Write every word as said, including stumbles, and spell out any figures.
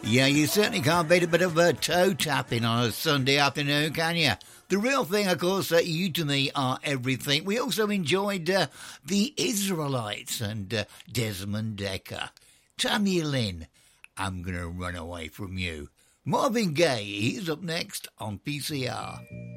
Yeah, you certainly can't beat a bit of a toe tapping on a Sunday afternoon, can you? The real thing, of course, that you to me are everything. We also enjoyed uh, the Israelites and uh, Desmond Decker. Tammy Lynn, I'm gonna run away from you. Marvin Gaye, he's up next on P C R.